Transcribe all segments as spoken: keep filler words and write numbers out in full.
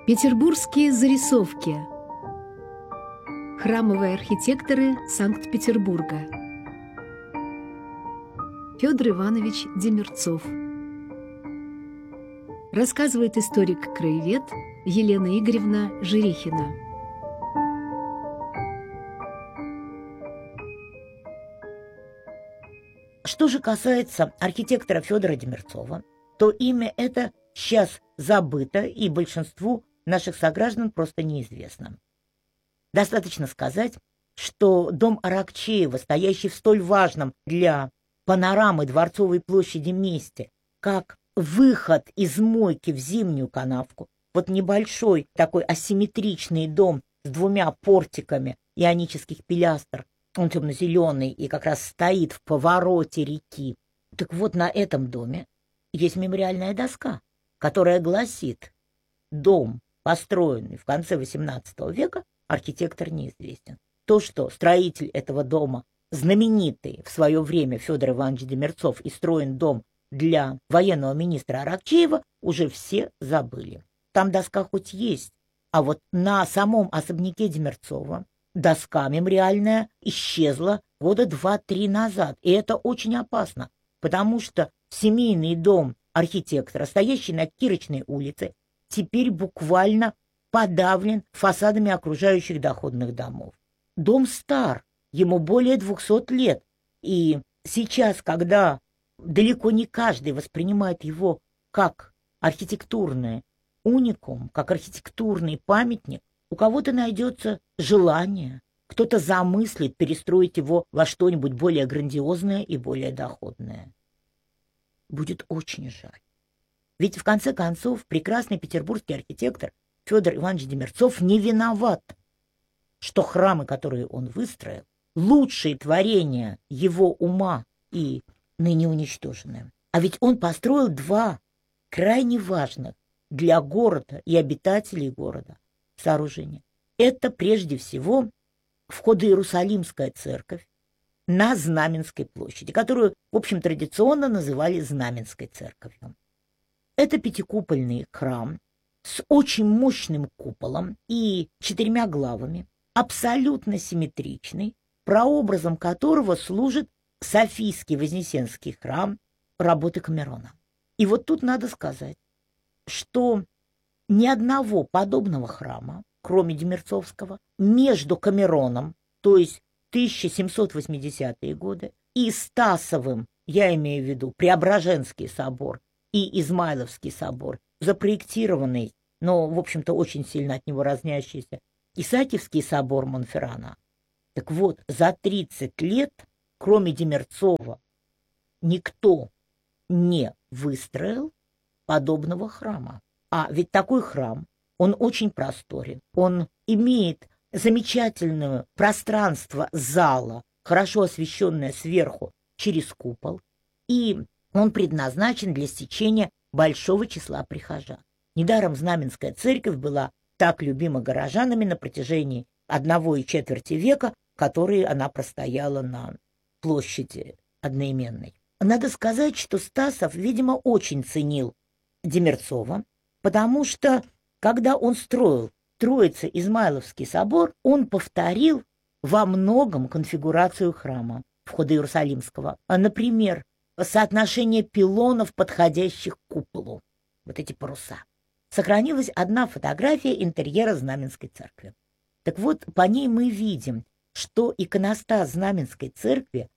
Петербургские зарисовки. Храмовые архитекторы Санкт-Петербурга. Федор Иванович Демирцов. Рассказывает историк-краевед Елена Игоревна Жирихина. Что же касается архитектора Федора Демирцова, то имя это сейчас забыто и большинству наших сограждан просто неизвестно. Достаточно сказать, что дом Аракчеева, стоящий в столь важном для панорамы Дворцовой площади месте, как выход из мойки в зимнюю канавку, вот небольшой такой асимметричный дом с двумя портиками ионических пилястр, он темно-зеленый и как раз стоит в повороте реки. Так вот, на этом доме есть мемориальная доска, которая гласит: дом, построенный в конце восемнадцатого века, архитектор неизвестен. То, что строитель этого дома, знаменитый в свое время Федор Иванович Демирцов, и строен дом для военного министра Аракчеева, уже все забыли. Там доска хоть есть, а вот на самом особняке Демирцова доска мемориальная исчезла года два-три назад, и это очень опасно, потому что семейный дом архитектора, стоящий на Кирочной улице, теперь буквально подавлен фасадами окружающих доходных домов. Дом стар, ему более двухсот лет, и сейчас, когда далеко не каждый воспринимает его как архитектурный уникум, как архитектурный памятник, у кого-то найдется желание, кто-то замыслит перестроить его во что-нибудь более грандиозное и более доходное. Будет очень жаль. Ведь в конце концов прекрасный петербургский архитектор Федор Иванович Демирцов не виноват, что храмы, которые он выстроил, лучшие творения его ума и ныне уничтоженные. А ведь он построил два крайне важных для города и обитателей города сооружения. Это прежде всего Входо-Иерусалимская церковь на Знаменской площади, которую, в общем, традиционно называли Знаменской церковью. Это пятикупольный храм с очень мощным куполом и четырьмя главами, абсолютно симметричный, прообразом которого служит Софийский Вознесенский храм работы Камерона. И вот тут надо сказать, что ни одного подобного храма, кроме Демирцовского, между Камероном, то есть тысяча семьсот восьмидесятые годы, и Стасовым, я имею в виду Преображенский собор и Измайловский собор, запроектированный, но, в общем-то, очень сильно от него разнящийся Исаакиевский собор Монферрана. Так вот, за тридцать лет, кроме Демирцова, никто не выстроил подобного храма. А ведь такой храм, он очень просторен, он имеет замечательное пространство зала, хорошо освещенное сверху через купол, и он предназначен для стечения большого числа прихожан. Недаром Знаменская церковь была так любима горожанами на протяжении одного и четверти века, которые она простояла на площади одноименной. Надо сказать, что Стасов, видимо, очень ценил Демирцова, потому что, когда он строил Троице-Измайловский собор, он повторил во многом конфигурацию храма Входо-Иерусалимского. Например, соотношение пилонов, подходящих к куполу. Вот эти паруса. Сохранилась одна фотография интерьера Знаменской церкви. Так вот, по ней мы видим, что иконостас Знаменской церкви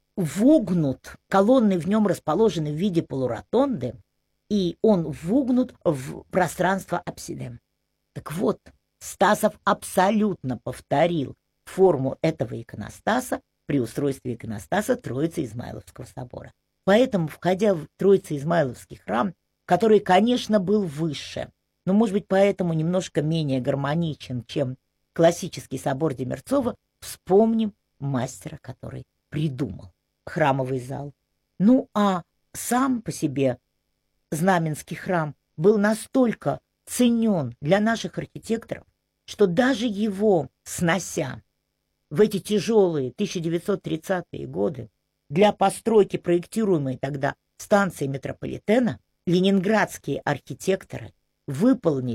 вогнут, колонны в нем расположены в виде полуротонды, и он вогнут в пространство апсиды. Так вот, Стасов абсолютно повторил форму этого иконостаса при устройстве иконостаса Троице-Измайловского собора. Поэтому, входя в Троице-Измайловский храм, который, конечно, был выше, но, может быть, поэтому немножко менее гармоничен, чем классический собор Демирцова, вспомним мастера, который придумал храмовый зал. Ну, а сам по себе Знаменский храм был настолько ценен для наших архитекторов, что даже его снося в эти тяжелые тысяча девятьсот тридцатые годы для постройки проектируемой тогда станции метрополитена, ленинградские архитекторы выполнили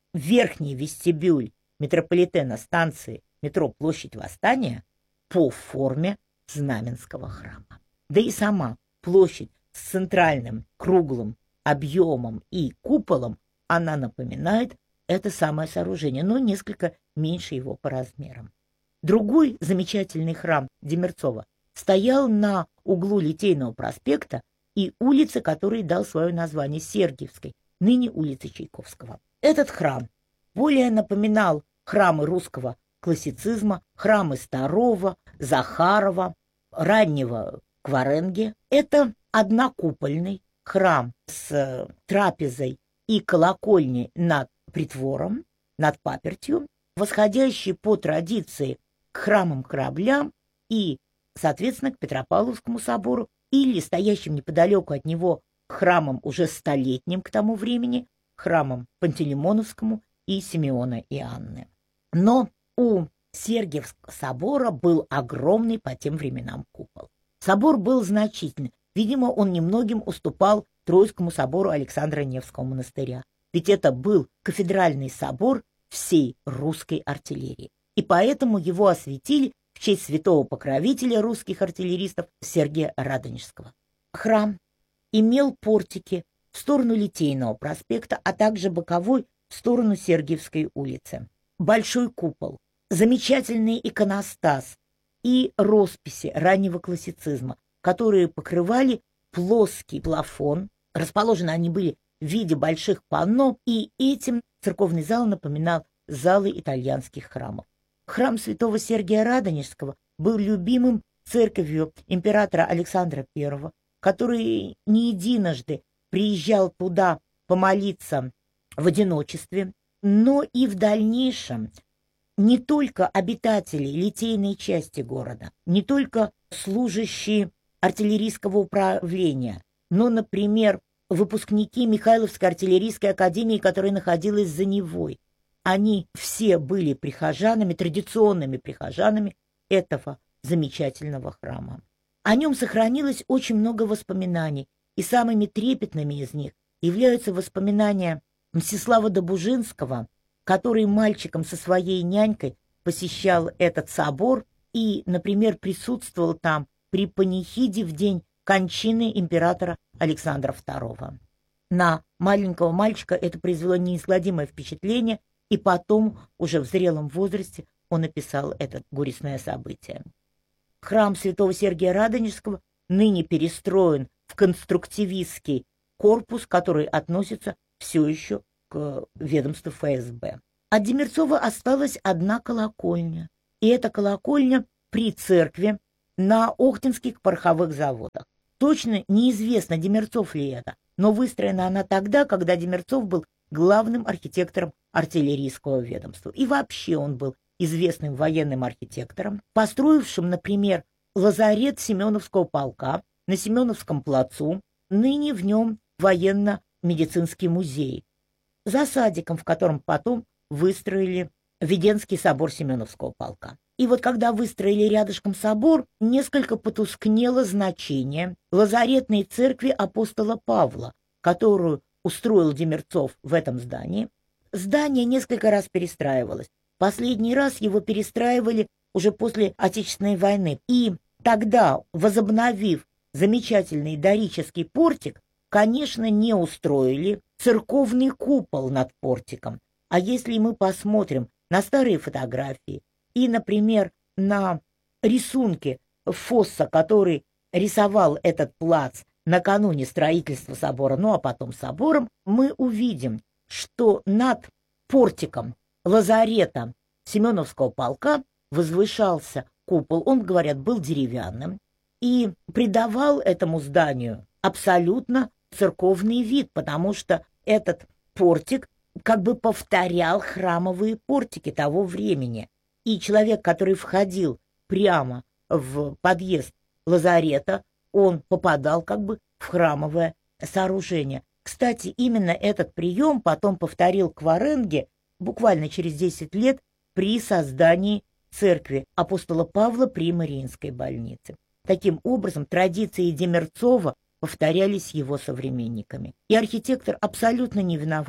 верхний вестибюль метрополитена станции метро Площадь Восстания по форме Знаменского храма. Да и сама площадь с центральным круглым объемом и куполом, она напоминает это самое сооружение, но несколько меньше его по размерам. Другой замечательный храм Демерцова стоял на углу Литейного проспекта и улицы, которой дал свое название Сергиевской, ныне улицы Чайковского. Этот храм более напоминал храмы русского классицизма, храмы Старова, Захарова, раннего Кваренги. Это однокупольный храм с трапезой и колокольней над притвором, над папертью, восходящий по традиции к храмам-кораблям и, соответственно, к Петропавловскому собору или стоящим неподалеку от него храмам уже столетним к тому времени, храмам Пантелеймоновскому и Симеона и Анны. Но у Сергиевского собора был огромный по тем временам купол. Собор был значительный. Видимо, он немногим уступал Троицкому собору Александра Невского монастыря. Ведь это был кафедральный собор всей русской артиллерии. И поэтому его осветили в честь святого покровителя русских артиллеристов Сергия Радонежского. Храм имел портики в сторону Литейного проспекта, а также боковой в сторону Сергиевской улицы. Большой купол, замечательный иконостас и росписи раннего классицизма, которые покрывали плоский плафон. Расположены они были в виде больших панно, и этим церковный зал напоминал залы итальянских храмов. Храм святого Сергия Радонежского был любимым церковью императора Александра Первого, который не единожды приезжал туда помолиться в одиночестве, но и в дальнейшем не только обитатели литейной части города, не только служащие артиллерийского управления, но, например, выпускники Михайловской артиллерийской академии, которая находилась за Невой. Они все были прихожанами, традиционными прихожанами этого замечательного храма. О нем сохранилось очень много воспоминаний, и самыми трепетными из них являются воспоминания Мстислава Добужинского, который мальчиком со своей нянькой посещал этот собор и, например, присутствовал там при панихиде в день кончины императора Александра Второго. На маленького мальчика это произвело неизгладимое впечатление, и потом, уже в зрелом возрасте, он описал это горестное событие. Храм святого Сергия Радонежского ныне перестроен в конструктивистский корпус, который относится все еще к ведомству эф эс бэ. От Демерцова осталась одна колокольня, и эта колокольня при церкви на Охтинских пороховых заводах. Точно неизвестно, Демерцов ли это, но выстроена она тогда, когда Демерцов был главным архитектором артиллерийского ведомства. И вообще он был известным военным архитектором, построившим, например, лазарет Семеновского полка на Семеновском плацу, ныне в нем военно-медицинский музей, за садиком, в котором потом выстроили Введенский собор Семеновского полка. И вот когда выстроили рядышком собор, несколько потускнело значение лазаретной церкви апостола Павла, которую устроил Демерцов в этом здании. Здание несколько раз перестраивалось. Последний раз его перестраивали уже после Отечественной войны. И тогда, возобновив замечательный дорический портик, конечно, не устроили церковный купол над портиком. А если мы посмотрим на старые фотографии и, например, на рисунки Фосса, который рисовал этот плац накануне строительства собора, ну а потом собором, мы увидим, что над портиком лазарета Семеновского полка возвышался купол. Он, говорят, был деревянным и придавал этому зданию абсолютно церковный вид, потому что этот портик как бы повторял храмовые портики того времени. И человек, который входил прямо в подъезд лазарета, он попадал как бы в храмовое сооружение. Кстати, именно этот прием потом повторил Кваренге буквально через десять лет при создании церкви апостола Павла при Мариинской больнице. Таким образом, традиции Демерцова повторялись его современниками. И архитектор абсолютно не виноват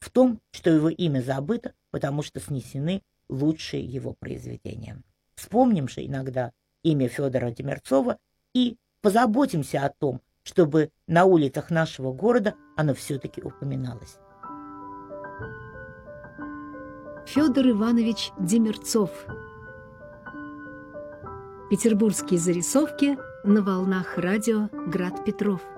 в том, что его имя забыто, потому что снесены лучшие его произведения. Вспомним же иногда имя Федора Демерцова и позаботимся о том, чтобы на улицах нашего города оно все-таки упоминалось. Федор Иванович Демерцов. Петербургские зарисовки на волнах радио «Град Петров».